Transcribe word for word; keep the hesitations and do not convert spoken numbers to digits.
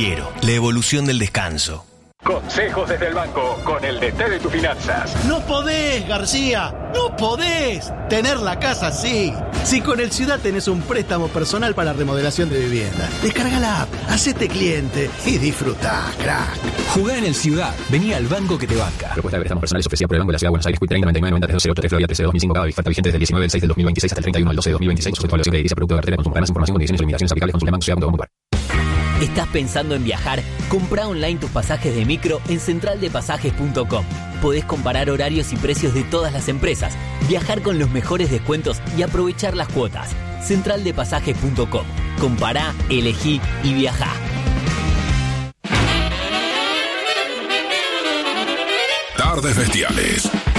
Fiero, la evolución del descanso. Consejos desde el banco con el D T de tus finanzas. No podés, García, no podés tener la casa así. Si con el Ciudad tenés un préstamo personal para remodelación de vivienda, descarga la app, hacete cliente y disfrutá, crack. Jugá en el Ciudad, vení al banco que te banca. Propuesta de préstamos personales ofrecida por el Banco de la Ciudad de Buenos Aires, Q treinta noventa y nueve noventa cero ocho tres Florida trece dos mil cinco, cada oferta vigente desde el diecinueve del seis del dos mil veintiséis hasta el treinta y uno del doce del dos mil veintiséis, sujeto a evaluación de edilicia, producto de cartera de consumo. Para más información, condiciones y limitaciones aplicables, consulta banco ciudad punto com punto a r. ¿Estás pensando en viajar? Comprá online tus pasajes de micro en central de pasajes punto com. Podés comparar horarios y precios de todas las empresas, viajar con los mejores descuentos y aprovechar las cuotas. central de pasajes punto com. Compará, elegí y viajá. Tardes Bestiales.